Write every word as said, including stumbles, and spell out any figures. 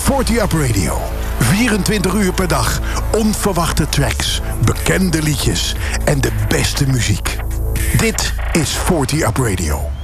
forty Up Radio. vierentwintig uur per dag. Onverwachte tracks, bekende liedjes en de beste muziek. Dit is forty Up Radio.